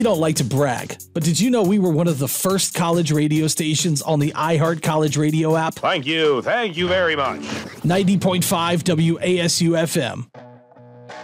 You don't like to brag, but did you know we were one of the first college radio stations on the iHeart College Radio app? Thank you very much. 90.5 WASU FM.